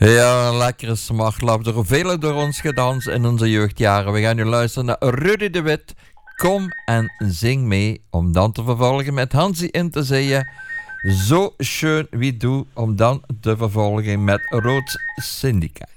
Ja, een lekkere smartlap. Door velen door ons gedanst in onze jeugdjaren. We gaan nu luisteren naar Rudy de Wit. Kom en zing mee. Om dan te vervolgen met Hansie in te zeeën. Zo schön wie du. Om dan te vervolgen met Roods Syndicate.